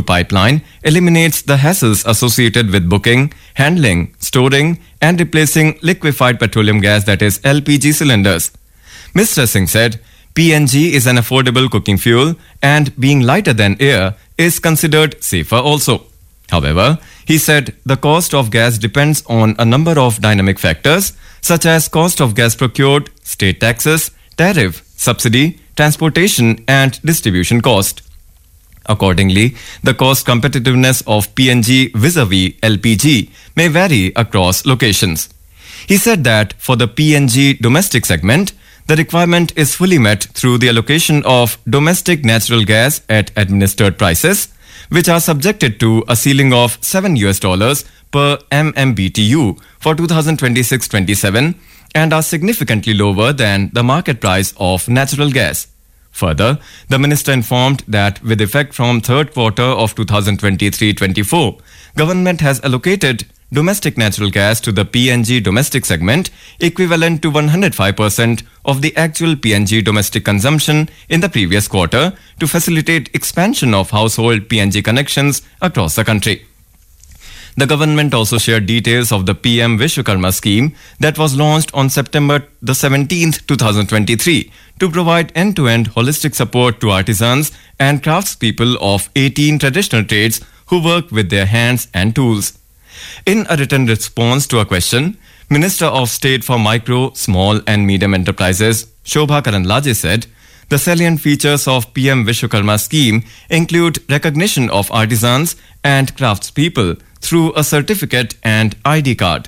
pipeline eliminates the hassles associated with booking, handling, storing, and replacing liquefied petroleum gas, that is LPG cylinders. Mr. Singh said, PNG is an affordable cooking fuel and being lighter than air is considered safer also. However, he said the cost of gas depends on a number of dynamic factors such as cost of gas procured, state taxes, tariff, subsidy, transportation and distribution cost. Accordingly, the cost competitiveness of PNG vis-a-vis LPG may vary across locations. He said that for the PNG domestic segment, the requirement is fully met through the allocation of domestic natural gas at administered prices, which are subjected to a ceiling of $7 per MMBTU for 2026-27 and are significantly lower than the market price of natural gas. Further, the minister informed that with effect from third quarter of 2023-24, government has allocated domestic natural gas to the PNG domestic segment equivalent to 105% of the actual PNG domestic consumption in the previous quarter to facilitate expansion of household PNG connections across the country. The government also shared details of the PM Vishwakarma scheme that was launched on September the 17th, 2023 to provide end-to-end holistic support to artisans and craftspeople of 18 traditional trades who work with their hands and tools. In a written response to a question, Minister of State for Micro, Small and Medium Enterprises, Shobha Karandlaje said, the salient features of PM Vishwakarma scheme include recognition of artisans and craftspeople through a certificate and ID card.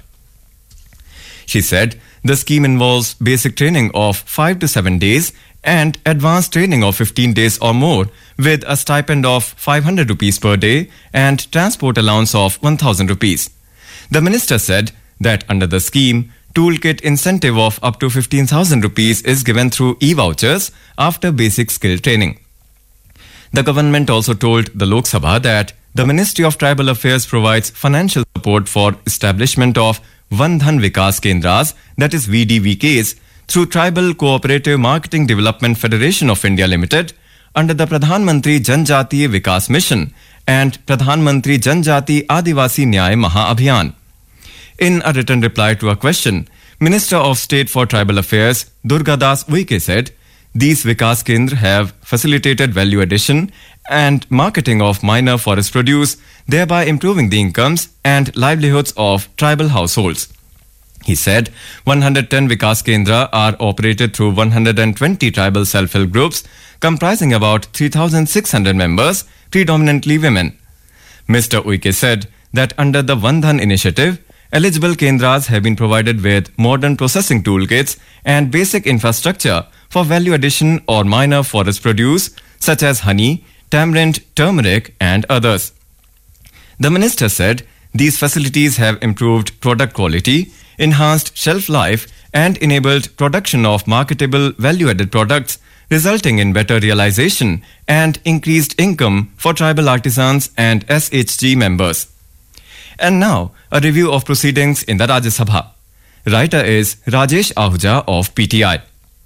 She said the scheme involves basic training of 5 to 7 days and advanced training of 15 days or more with a stipend of 500 rupees per day and transport allowance of 1000 rupees. The minister said that under the scheme, toolkit incentive of up to 15,000 rupees is given through e-vouchers after basic skill training. The government also told the Lok Sabha that the Ministry of Tribal Affairs provides financial support for establishment of Vandhan Vikas Kendras, that is VDVKs, through Tribal Cooperative Marketing Development Federation of India Limited under the Pradhan Mantri Janjatiya Vikas Mission and Pradhan Mantri Janjati Adivasi Nyay Maha Abhiyan. In a written reply to a question, Minister of State for Tribal Affairs Durga Das Uike said, these Vikas Kendra have facilitated value addition and marketing of minor forest produce, thereby improving the incomes and livelihoods of tribal households. He said 110 Vikas Kendra are operated through 120 tribal self-help groups comprising about 3,600 members, predominantly women. Mr. Uike said that under the Vandhan initiative, eligible Kendras have been provided with modern processing toolkits and basic infrastructure for value addition or minor forest produce such as honey, tamarind, turmeric and others. The minister said these facilities have improved product quality, enhanced shelf life and enabled production of marketable value-added products, resulting in better realization and increased income for tribal artisans and SHG members. And now, a review of proceedings in the Rajya Sabha. Writer is Rajesh Ahuja of PTI.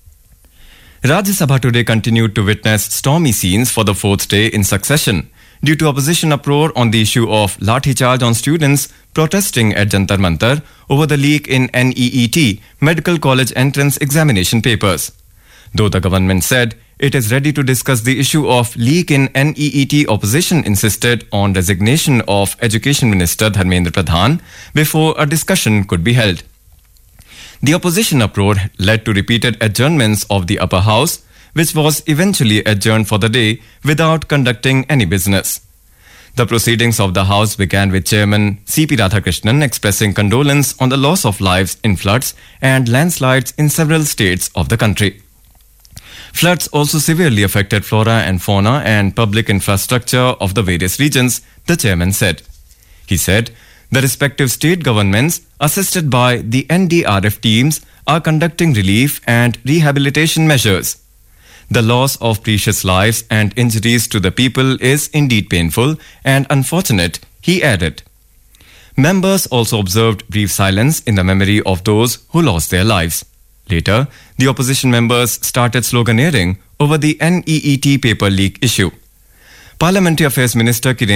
Rajya Sabha today continued to witness stormy scenes for the fourth day in succession due to opposition uproar on the issue of lathi charge on students protesting at Jantar Mantar over the leak in NEET Medical College entrance examination papers. Though the government said it is ready to discuss the issue of leak in NEET, opposition insisted on resignation of Education Minister Dharmendra Pradhan before a discussion could be held. The opposition uproar led to repeated adjournments of the upper house, which was eventually adjourned for the day without conducting any business. The proceedings of the House began with Chairman C.P. Radhakrishnan expressing condolence on the loss of lives in floods and landslides in several states of the country. Floods also severely affected flora and fauna and public infrastructure of the various regions, the chairman said. He said the respective state governments, assisted by the NDRF teams, are conducting relief and rehabilitation measures. The loss of precious lives and injuries to the people is indeed painful and unfortunate, he added. Members also observed brief silence in the memory of those who lost their lives. Later, the opposition members started sloganeering over the NEET paper leak issue. Parliamentary Affairs Minister Kiren